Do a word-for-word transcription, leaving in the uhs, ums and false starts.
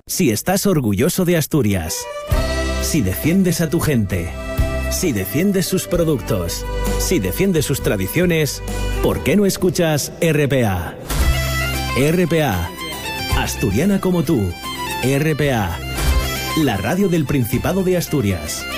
Si estás orgulloso de Asturias, si defiendes a tu gente, si defiendes sus productos, si defiendes sus tradiciones, ¿por qué no escuchas R P A? R P A, asturiana como tú. R P A, la radio del Principado de Asturias.